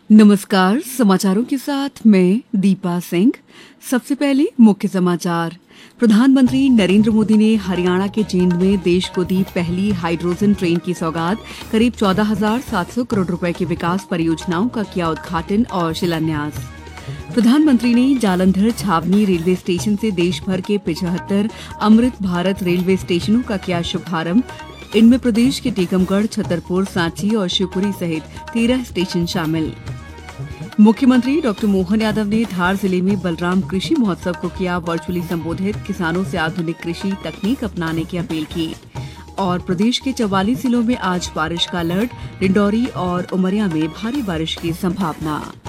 नमस्कार, समाचारों के साथ मैं दीपा सिंह। सबसे पहले मुख्य समाचार। प्रधानमंत्री नरेंद्र मोदी ने हरियाणा के जींद में देश को दी पहली हाइड्रोजन ट्रेन की सौगात। करीब 14,700 करोड़ रुपए की विकास परियोजनाओं का किया उद्घाटन और शिलान्यास। प्रधानमंत्री ने जालंधर छावनी रेलवे स्टेशन से देश भर के 75 अमृत भारत रेलवे स्टेशनों का किया शुभारंभ। इनमें प्रदेश के टीकमगढ़, छतरपुर, सांची और शिवपुरी सहित 13 स्टेशन शामिल। मुख्यमंत्री डॉक्टर मोहन यादव ने धार जिले में बलराम कृषि महोत्सव को किया वर्चुअली संबोधित। किसानों से आधुनिक कृषि तकनीक अपनाने की अपील की। और प्रदेश के 44 जिलों में आज बारिश का अलर्ट। डिंडौरी और उमरिया में भारी बारिश की संभावना।